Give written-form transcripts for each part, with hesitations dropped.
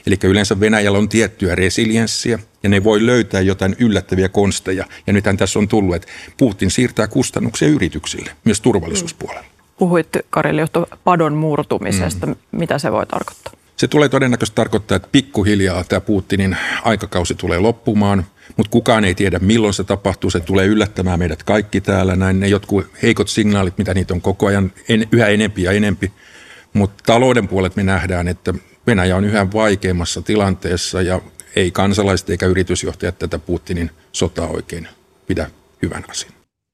Eli yleensä Venäjällä on tiettyä resilienssiä ja ne voi löytää jotain yllättäviä konsteja. Ja nythän tässä on tullut, että Putin siirtää kustannuksia yrityksille, myös turvallisuuspuolella. Puhuit, Kari Liuhto, padon murtumisesta. Mitä se voi tarkoittaa? Se tulee todennäköisesti tarkoittaa, että pikkuhiljaa tämä Putinin aikakausi tulee loppumaan, mutta kukaan ei tiedä milloin se tapahtuu. Se tulee yllättämään meidät kaikki täällä. Näin ne jotkut heikot signaalit, mitä niitä on koko ajan yhä enempi ja enempi. Mutta talouden puolet me nähdään, että Venäjä on yhä vaikeimmassa tilanteessa ja ei kansalaiset eikä yritysjohtajat tätä Putinin sotaa oikein pidä hyvän asian.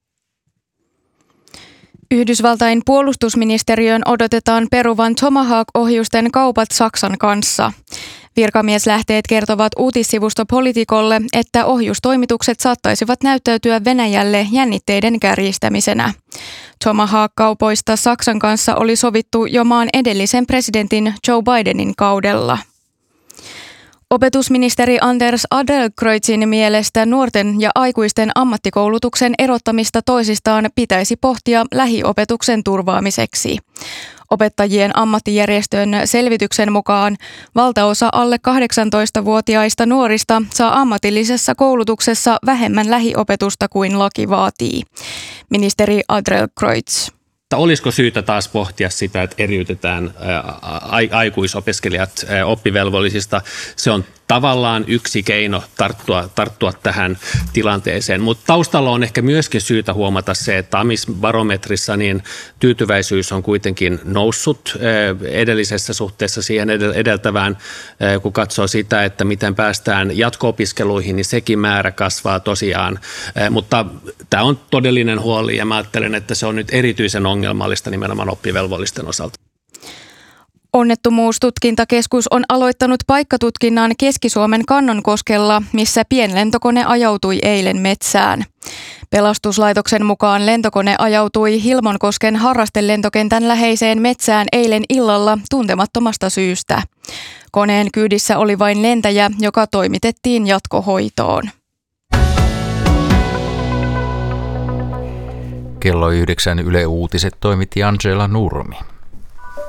Yhdysvaltain puolustusministeriön odotetaan peruvan Tomahawk-ohjusten kaupat Saksan kanssa. Virkamieslähteet kertovat uutissivusto Politicolle, että ohjustoimitukset saattaisivat näyttäytyä Venäjälle jännitteiden kärjistämisenä. Tomahawk-kaupoista Saksan kanssa oli sovittu jo maan edellisen presidentin Joe Bidenin kaudella. Opetusministeri Anders Adlercreutzin mielestä nuorten ja aikuisten ammattikoulutuksen erottamista toisistaan pitäisi pohtia lähiopetuksen turvaamiseksi. Opettajien ammattijärjestön selvityksen mukaan valtaosa alle 18-vuotiaista nuorista saa ammatillisessa koulutuksessa vähemmän lähiopetusta kuin laki vaatii. Ministeri Adlercreutz. Olisiko syytä taas pohtia sitä, että eriytetään aikuisopiskelijat oppivelvollisista? Se on tavallaan yksi keino tarttua tähän tilanteeseen, mutta taustalla on ehkä myöskin syytä huomata se, että Amisbarometrissa niin tyytyväisyys on kuitenkin noussut edellisessä suhteessa siihen edeltävään, kun katsoo sitä, että miten päästään jatko-opiskeluihin, niin sekin määrä kasvaa tosiaan, mutta tämä on todellinen huoli ja mä ajattelen, että se on nyt erityisen ongelmallista nimenomaan oppivelvollisten osalta. Onnettomuustutkintakeskus on aloittanut paikkatutkinnan Keski-Suomen Kannonkoskella, missä pienlentokone ajautui eilen metsään. Pelastuslaitoksen mukaan lentokone ajautui Hilmonkosken harrastelentokentän läheiseen metsään eilen illalla tuntemattomasta syystä. Koneen kyydissä oli vain lentäjä, joka toimitettiin jatkohoitoon. Kello 9 Yle Uutiset toimitti Angela Nurmi.